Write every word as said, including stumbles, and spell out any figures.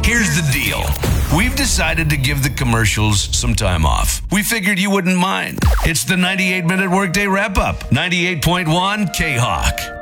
Here's the deal. We've decided to give the commercials some time off. We figured you wouldn't mind. It's the ninety-eight minute Workday Wrap-Up. ninety-eight point one K-Hawk.